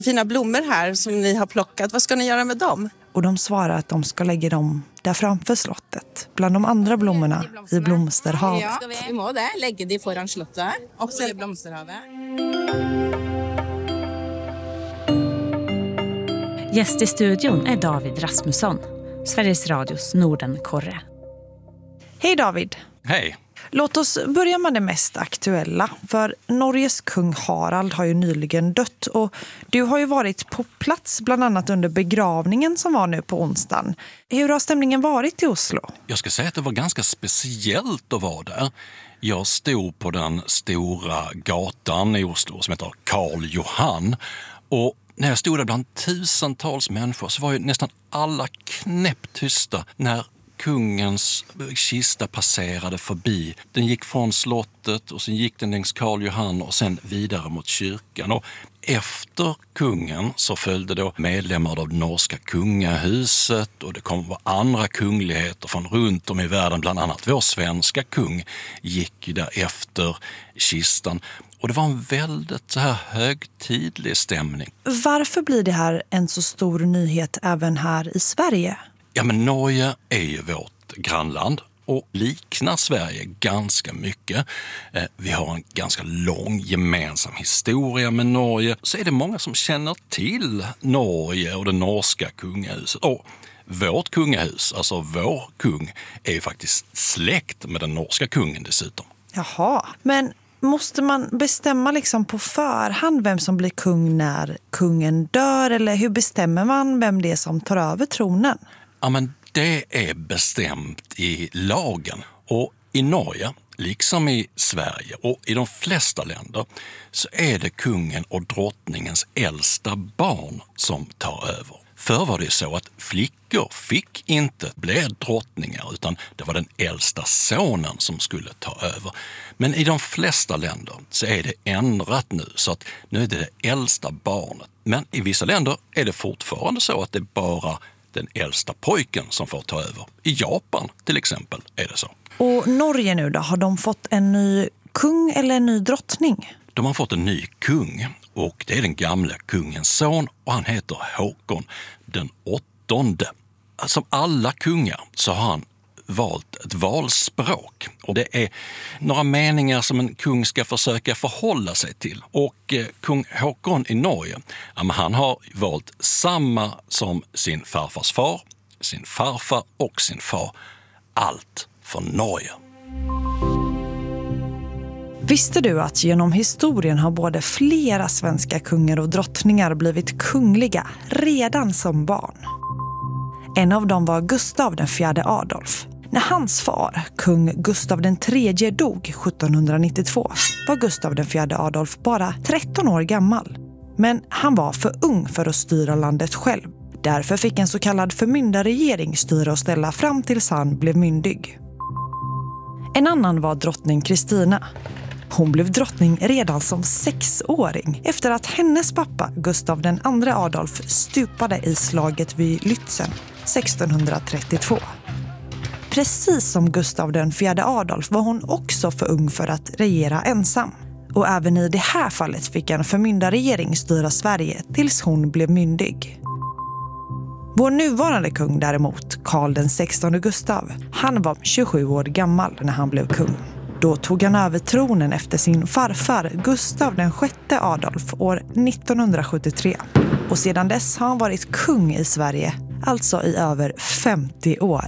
Fina blommor här som ni har plockat, vad ska ni göra med dem? Och de svarar att de ska lägga dem där framför slottet, bland de andra blommorna i blomsterhavet. Ja, vi må det. Lägga dem foran slottet, också i blomsterhavet. Gäst i studion är David Rasmusson, Sveriges Radios Nordenkorre. Hej David! Hej! Låt oss börja med det mest aktuella. För Norges kung Harald har ju nyligen dött och du har ju varit på plats bland annat under begravningen som var nu på onsdagen. Hur har stämningen varit i Oslo? Jag ska säga att det var ganska speciellt att vara där. Jag stod på den stora gatan i Oslo som heter Karl Johan och när jag stod där bland tusentals människor så var ju nästan alla knäpptysta när kungens kista passerade förbi. Den gick från slottet och sen gick den längs Karl Johan och sen vidare mot kyrkan. Och efter kungen så följde då medlemmar av det norska kungahuset och det kom andra kungligheter från runt om i världen. Bland annat vår svenska kung gick ju där efter kistan. Och det var en väldigt så här högtidlig stämning. Varför blir det här en så stor nyhet även här i Sverige? Ja, men Norge är ju vårt grannland och liknar Sverige ganska mycket. Vi har en ganska lång gemensam historia med Norge. Så är det många som känner till Norge och det norska kungahuset. Och vårt kungahus, alltså vår kung, är ju faktiskt släkt med den norska kungen dessutom. Jaha, men måste man bestämma liksom på förhand vem som blir kung när kungen dör? Eller hur bestämmer man vem det är som tar över tronen? Ja, men det är bestämt i lagen. Och i Norge, liksom i Sverige och i de flesta länder, så är det kungen och drottningens äldsta barn som tar över. Förr var det så att flickor fick inte bli drottningar utan det var den äldsta sonen som skulle ta över. Men i de flesta länder så är det ändrat nu så att nu är det det äldsta barnet. Men i vissa länder är det fortfarande så att det är bara den äldsta pojken som får ta över. I Japan till exempel är det så. Och Norge nu då, har de fått en ny kung eller en ny drottning? De har fått en ny kung och det är den gamla kungens son och han heter Håkon den 8:e. Som alla kungar så har han valt ett valspråk och det är några meningar som en kung ska försöka förhålla sig till. Och kung Håkon i Norge, han har valt samma som sin farfars far, sin farfar och sin far. Allt för Norge. Visste du att genom historien har både flera svenska kungar och drottningar blivit kungliga redan som barn? En av dem var Gustav den fjärde Adolf. När hans far, kung Gustav den tredje, dog 1792 var Gustav den fjärde Adolf bara 13 år gammal. Men han var för ung för att styra landet själv. Därför fick en så kallad förmyndarregering styra och ställa fram tills han blev myndig. En annan var drottning Kristina. Hon blev drottning redan som 6-åring efter att hennes pappa Gustav den andra Adolf stupade i slaget vid Lützen 1632. Precis som Gustav den fjärde Adolf var hon också för ung för att regera ensam. Och även i det här fallet fick en förmyndarregering styra Sverige tills hon blev myndig. Vår nuvarande kung däremot, Karl den 16 Gustav, han var 27 år gammal när han blev kung. Då tog han över tronen efter sin farfar Gustav den sjätte Adolf år 1973. Och sedan dess har han varit kung i Sverige, alltså i över 50 år.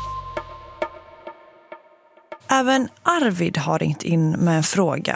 Även Arvid har ringt in med en fråga.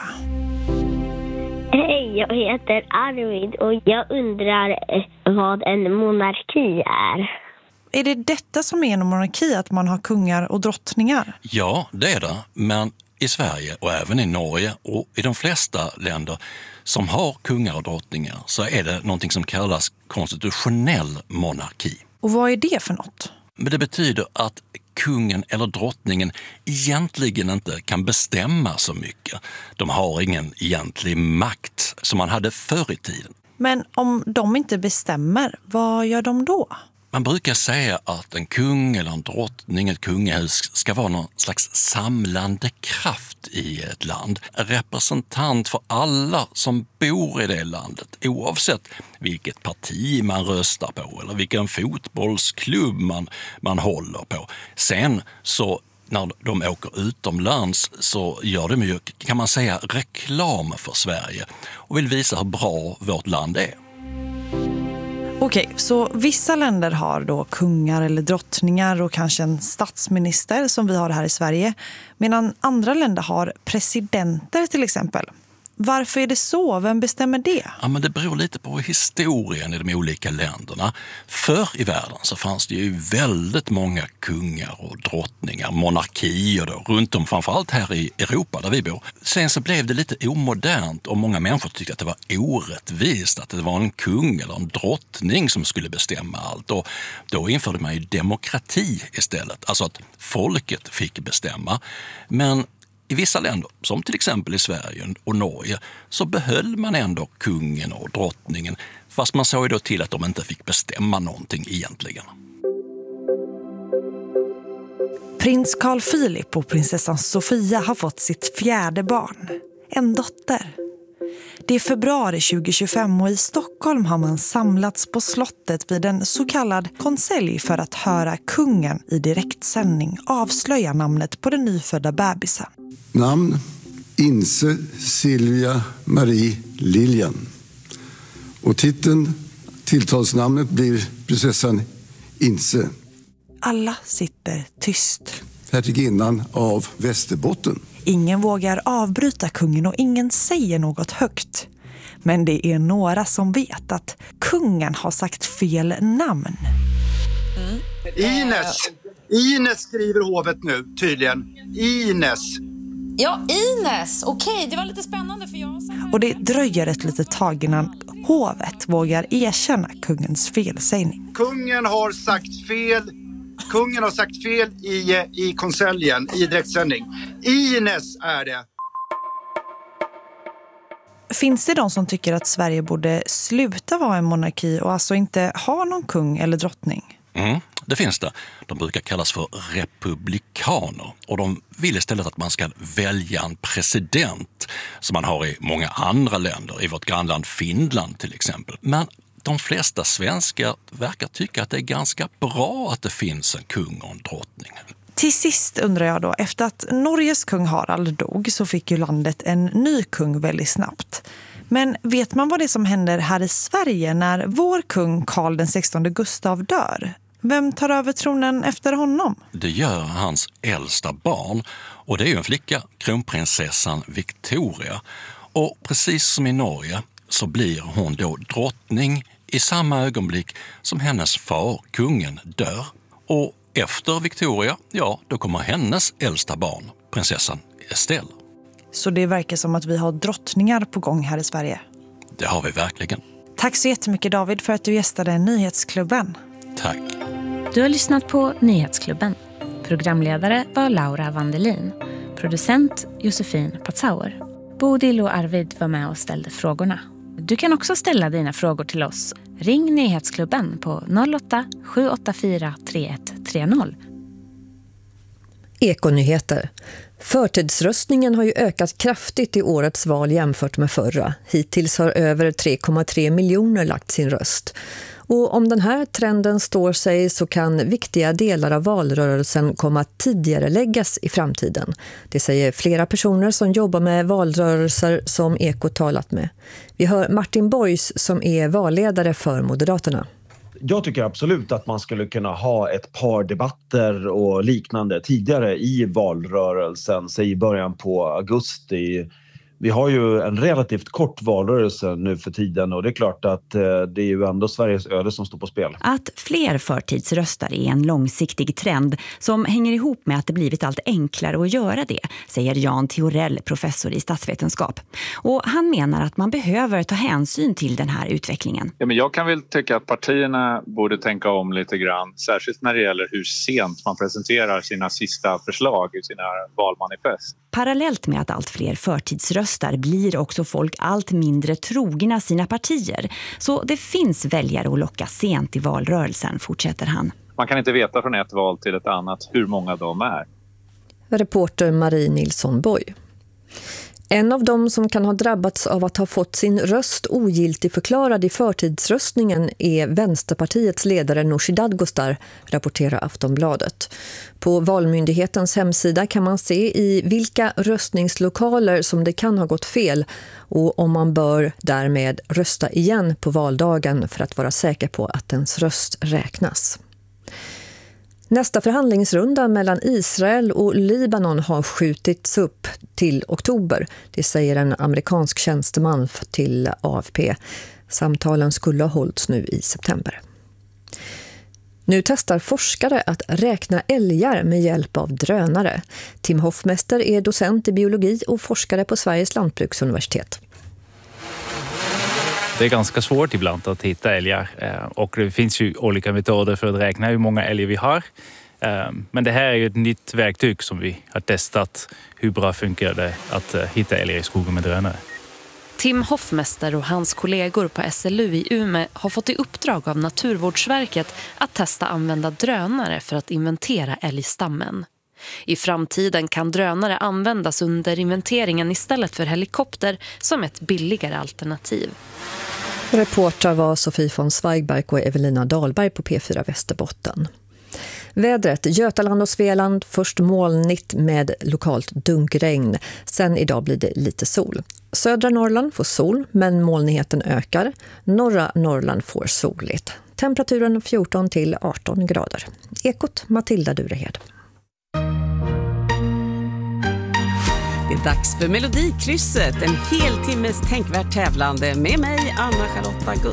Hej, jag heter Arvid och jag undrar vad en monarki är. Är det detta som är en monarki, att man har kungar och drottningar? Ja, det är det. Men i Sverige och även i Norge och i de flesta länder som har kungar och drottningar så är det någonting som kallas konstitutionell monarki. Och vad är det för något? Men det betyder att kungen eller drottningen egentligen inte kan bestämma så mycket. De har ingen egentlig makt som man hade förr i tiden. Men om de inte bestämmer, vad gör de då? Man brukar säga att en kung eller en drottning, ett kungahus, ska vara någon slags samlande kraft i ett land. En representant för alla som bor i det landet, oavsett vilket parti man röstar på eller vilken fotbollsklubb man håller på. Sen så när de åker utomlands så gör de ju, kan man säga, reklam för Sverige och vill visa hur bra vårt land är. Okej, så vissa länder har då kungar eller drottningar och kanske en statsminister som vi har här i Sverige, medan andra länder har presidenter till exempel. Varför är det så? Vem bestämmer det? Ja, men det beror lite på historien i de olika länderna. Förr i världen så fanns det ju väldigt många kungar och drottningar, monarkier då, runt om, framförallt här i Europa där vi bor. Sen så blev det lite omodernt och många människor tyckte att det var orättvist att det var en kung eller en drottning som skulle bestämma allt. Och då införde man ju demokrati istället, alltså att folket fick bestämma. Men i vissa länder, som till exempel i Sverige och Norge, så behöll man ändå kungen och drottningen, fast man såg ju då till att de inte fick bestämma någonting egentligen. Prins Carl Philip och prinsessan Sofia har fått sitt 4:e barn, en dotter. Det är februari 2025 och i Stockholm har man samlats på slottet vid en så kallad konselj för att höra kungen i direktsändning avslöja namnet på den nyfödda bebisen. Namn: Inse Silvia Marie Lilian. Och tilltalsnamnet blir prinsessan Inse. Alla sitter tyst. Hertiginnan av Västerbotten. Ingen vågar avbryta kungen och ingen säger något högt. Men det är några som vet att kungen har sagt fel namn. Ines skriver hovet nu, tydligen. Ines. Ja, Ines. Okej, det var lite spännande för jag... Och det dröjer ett litet tag innan hovet vågar erkänna kungens felsägning. Kungen har sagt fel i konseljen, i direktsändning. Ines är det. Finns det de som tycker att Sverige borde sluta vara en monarki och alltså inte ha någon kung eller drottning? Det finns det. De brukar kallas för republikaner och de vill istället att man ska välja en president som man har i många andra länder, i vårt grannland Finland till exempel. Men de flesta svenskar verkar tycka att det är ganska bra att det finns en kung och en drottning. Till sist undrar jag då, efter att Norges kung Harald dog så fick ju landet en ny kung väldigt snabbt. Men vet man vad det är som händer här i Sverige när vår kung Carl den 16 Gustav dör? Vem tar över tronen efter honom? Det gör hans äldsta barn och det är ju en flicka, kronprinsessan Victoria. Och precis som i Norge så blir hon då drottning i samma ögonblick som hennes far, kungen, dör. Och efter Victoria, ja, då kommer hennes äldsta barn, prinsessan Estelle. Så det verkar som att vi har drottningar på gång här i Sverige. Det har vi verkligen. Tack så jättemycket David för att du gästade Nyhetsklubben. Tack. Du har lyssnat på Nyhetsklubben. Programledare var Laura Vandelin. Producent Josefin Patzauer. Bodil och Arvid var med och ställde frågorna. Du kan också ställa dina frågor till oss. Ring Nyhetsklubben på 08-784 3130. Ekonyheter. Förtidsröstningen har ju ökat kraftigt i årets val jämfört med förra. Hittills har över 3,3 miljoner lagt sin röst. Och om den här trenden står sig så kan viktiga delar av valrörelsen komma att tidigareläggas i framtiden. Det säger flera personer som jobbar med valrörelser som Eko talat med. Vi hör Martin Borgs som är valledare för Moderaterna. Jag tycker absolut att man skulle kunna ha ett par debatter och liknande tidigare i valrörelsen, säg i början på augusti. Vi har ju en relativt kort valrörelse nu för tiden och det är klart att det är ju ändå Sveriges öde som står på spel. Att fler förtidsröstar är en långsiktig trend som hänger ihop med att det blivit allt enklare att göra det, säger Jan Theorell, professor i statsvetenskap. Och han menar att man behöver ta hänsyn till den här utvecklingen. Ja, men jag kan väl tycka att partierna borde tänka om lite grann, särskilt när det gäller hur sent man presenterar sina sista förslag i sina valmanifest. Parallellt med att allt fler förtidsröstar förtidsröstar blir också folk allt mindre trogna sina partier. Så det finns väljare att locka sent i valrörelsen, fortsätter han. Man kan inte veta från ett val till ett annat hur många de är. Reporter Marie Nilsson Boy. En av dem som kan ha drabbats av att ha fått sin röst ogiltig förklarad i förtidsröstningen är Vänsterpartiets ledare Nooshi Dadgostar, rapporterar Aftonbladet. På Valmyndighetens hemsida kan man se i vilka röstningslokaler som det kan ha gått fel och om man bör därmed rösta igen på valdagen för att vara säker på att ens röst räknas. Nästa förhandlingsrunda mellan Israel och Libanon har skjutits upp till oktober. Det säger en amerikansk tjänsteman till AFP. Samtalen skulle ha hållits nu i september. Nu testar forskare att räkna älgar med hjälp av drönare. Tim Hoffmester är docent i biologi och forskare på Sveriges lantbruksuniversitet. Det är ganska svårt ibland att hitta älgar och det finns ju olika metoder för att räkna hur många älgar vi har. Men det här är ju ett nytt verktyg som vi har testat. Hur bra funkar det att hitta älgar i skogen med drönare? Tim Hoffmester och hans kollegor på SLU i Umeå har fått i uppdrag av Naturvårdsverket att testa använda drönare för att inventera älgstammen. I framtiden kan drönare användas under inventeringen istället för helikopter som ett billigare alternativ. Reportrar var Sofie von Zweigbergk och Evelina Dahlberg på P4 Västerbotten. Vädret, Götaland och Svealand, först molnigt med lokalt dunkregn. Sen idag blir det lite sol. Södra Norrland får sol, men molnigheten ökar. Norra Norrland får soligt. Temperaturen 14 till 18 grader. Ekot, Matilda Durehed. Det är dags för Melodikrysset, en hel timmes tänkvärt tävlande med mig, Anna-Charlotta Gunn.